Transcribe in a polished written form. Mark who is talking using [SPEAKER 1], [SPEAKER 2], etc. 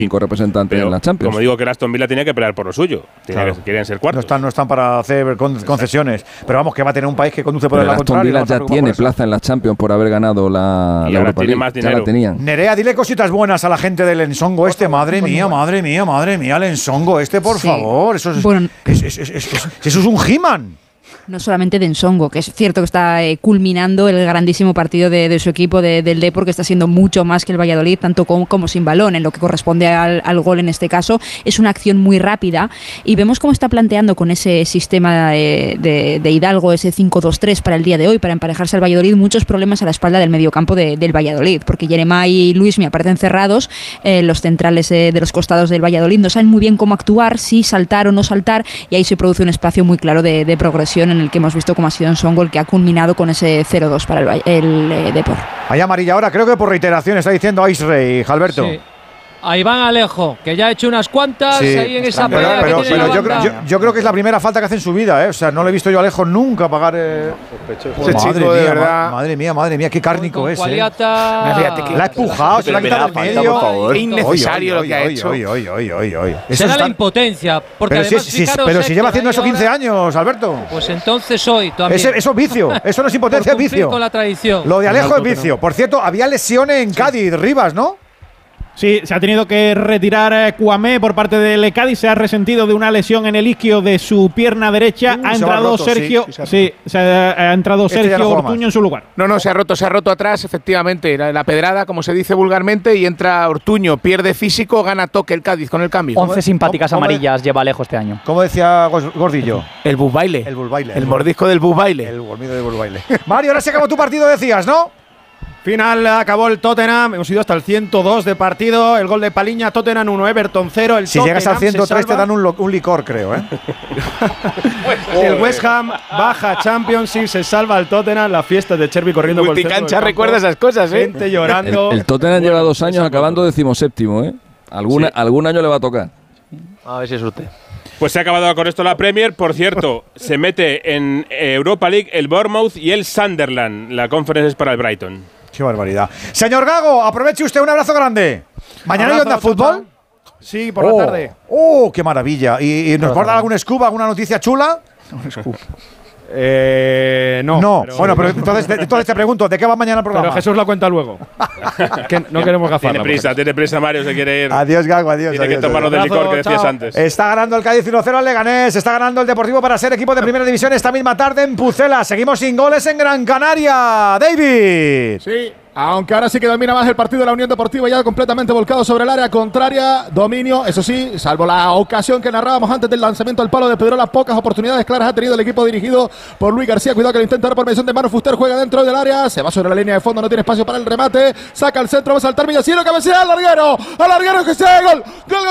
[SPEAKER 1] 5 representantes en la Champions.
[SPEAKER 2] Como digo, que el Aston Villa tiene que pelear por lo suyo. Quieren ser cuartos.
[SPEAKER 3] No están para hacer concesiones. Pero vamos, que va a tener un país que conduce por el lado contrario.
[SPEAKER 1] El Aston Villa ya tiene plaza en la Champions por haber ganado la Europa League.
[SPEAKER 2] Más dinero.
[SPEAKER 1] Ya la tenían.
[SPEAKER 3] Nerea, dile cositas buenas a la gente del Ensongo este. Madre mía, el Ensongo este, por favor. Eso es, bueno, eso es un He-Man.
[SPEAKER 4] No solamente de Ensongo, que es cierto que está culminando el grandísimo partido de su equipo del Depor, que está siendo mucho más que el Valladolid, tanto como sin balón, en lo que corresponde al gol en este caso. Es una acción muy rápida y vemos cómo está planteando con ese sistema de Hidalgo, ese 5-2-3 para el día de hoy, para emparejarse al Valladolid, muchos problemas a la espalda del mediocampo del Valladolid, porque Jeremá y Luismi aparecen cerrados, los centrales de los costados del Valladolid no saben muy bien cómo actuar, si saltar o no saltar, y ahí se produce un espacio muy claro de progresión en el que hemos visto cómo ha sido Ensongo el que ha culminado con ese 0-2 para el Depor.
[SPEAKER 3] Hay amarilla ahora, creo que por reiteración está diciendo Aisrey, Alberto.
[SPEAKER 5] Sí. A Iván Alejo, que ya ha hecho unas cuantas ahí en esa pelea.
[SPEAKER 3] Pero yo creo que es la primera falta que hace en su vida, ¿eh? O sea, no le he visto yo a Alejo nunca pagar.
[SPEAKER 6] Ese chico, de verdad.
[SPEAKER 3] Madre mía, qué cárnico es.
[SPEAKER 5] La
[SPEAKER 3] ha empujado, se la ha quitado del medio.
[SPEAKER 6] Qué innecesario lo que ha hecho.
[SPEAKER 5] Será la impotencia. Porque
[SPEAKER 3] pero si lleva haciendo eso 15 años, Alberto.
[SPEAKER 5] Pues entonces hoy también.
[SPEAKER 3] Eso es vicio, eso no es impotencia, es vicio.
[SPEAKER 5] Con la tradición.
[SPEAKER 3] Lo de Alejo es vicio. Por cierto, había lesiones en Cádiz, Rivas, ¿no?
[SPEAKER 7] Sí, se ha tenido que retirar Kouamé por parte del Cádiz. Se ha resentido de una lesión en el isquio de su pierna derecha. Ha entrado Sergio. Ha entrado Sergio Ortuño en su lugar.
[SPEAKER 6] No, se ha roto atrás, efectivamente. La pedrada, como se dice vulgarmente, y entra Ortuño. Pierde físico, gana toque el Cádiz con el cambio.
[SPEAKER 8] 11 simpáticas amarillas lleva lejos este año.
[SPEAKER 3] ¿Cómo decía Gordillo?
[SPEAKER 6] El busbaile. El mordisco del busbaile.
[SPEAKER 3] El gormido del busbaile. Mario, ahora se acabó tu partido, decías, ¿no?
[SPEAKER 9] Final, acabó el Tottenham, hemos ido hasta el 102 de partido, el gol de Paliña, Tottenham 1, Everton 0.
[SPEAKER 3] Si llegas al 103 te dan un licor, creo, ¿eh?
[SPEAKER 9] El West Ham baja Championship, se salva el Tottenham, la fiesta de Cherby corriendo por el centro del campo.
[SPEAKER 6] Recuerda esas cosas, ¿eh?
[SPEAKER 9] Gente llorando.
[SPEAKER 1] El Tottenham lleva 2 años acabando 17º, ¿eh? Algún año le va a tocar.
[SPEAKER 8] A ver si es usted.
[SPEAKER 2] Pues se ha acabado con esto la Premier. Por cierto, se mete en Europa League el Bournemouth y el Sunderland. La conferencia es para el Brighton.
[SPEAKER 3] Qué barbaridad. Señor Gago, aproveche usted, un abrazo grande. ¿Mañana hay Onda Fútbol?
[SPEAKER 9] Sí, por la tarde.
[SPEAKER 3] ¡Oh, qué maravilla! ¿Y nos va a dar algún scoop, alguna noticia chula? No. Bueno, pero entonces te pregunto, ¿de qué va mañana el programa?
[SPEAKER 9] Pero Jesús la cuenta luego. Que no queremos gafarla.
[SPEAKER 2] Tiene prisa Mario, se quiere ir.
[SPEAKER 3] Adiós, Gago, adiós.
[SPEAKER 2] Tiene que tomarlo del licor que decías antes.
[SPEAKER 3] Está ganando el Cádiz 1-0 al Leganés. Está ganando el Deportivo para ser equipo de primera división esta misma tarde en Pucela. Seguimos sin goles en Gran Canaria. David.
[SPEAKER 10] Sí. Aunque ahora sí que domina más el partido de la Unión Deportiva, ya completamente volcado sobre el área contraria, dominio, eso sí, salvo la ocasión que narrábamos antes del lanzamiento al palo de Pedrola, pocas oportunidades claras ha tenido el equipo dirigido por Luis García. Cuidado que lo intenta dar por mención de mano. Fuster juega dentro del área, se va sobre la línea de fondo, no tiene espacio para el remate, saca el centro, va a saltar Villacino, cabecea al larguero que sea gol.